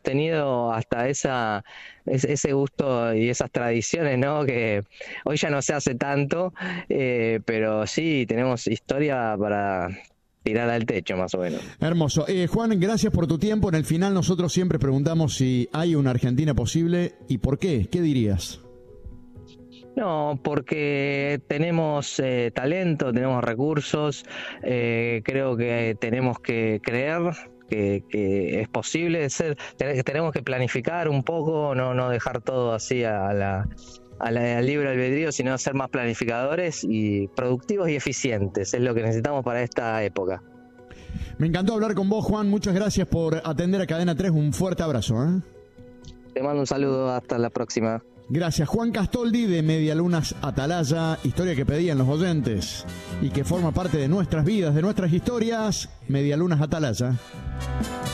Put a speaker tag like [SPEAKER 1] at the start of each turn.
[SPEAKER 1] tenido hasta ese gusto y esas tradiciones, ¿no? Que hoy ya no se hace tanto, pero sí tenemos historia para tirar al techo, más o menos.
[SPEAKER 2] Hermoso. Juan, gracias por tu tiempo. En el final nosotros siempre preguntamos si hay una Argentina posible y por qué. ¿Qué dirías?
[SPEAKER 1] No, porque tenemos talento, tenemos recursos, creo que tenemos que creer que es posible ser, tenemos que planificar un poco, no dejar todo así al libre albedrío, sino ser más planificadores y productivos y eficientes, es lo que necesitamos para esta época.
[SPEAKER 2] Me encantó hablar con vos, Juan. Muchas gracias por atender a Cadena 3. Un fuerte abrazo.
[SPEAKER 1] Te mando un saludo, hasta la próxima.
[SPEAKER 2] Gracias. Juan Castoldi de Medialunas Atalaya, historia que pedían los oyentes y que forma parte de nuestras vidas, de nuestras historias. Medialunas Atalaya.